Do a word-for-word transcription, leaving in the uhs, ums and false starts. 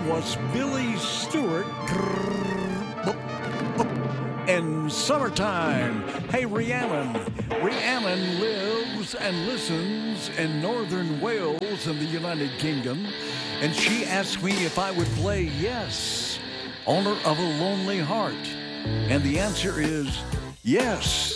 was Billy Stewart and Summertime. Hey, Rhiannon. Rhiannon lives and listens in northern Wales in the United Kingdom, and she asked me if I would play Yes, Owner of a Lonely Heart. And the answer is yes.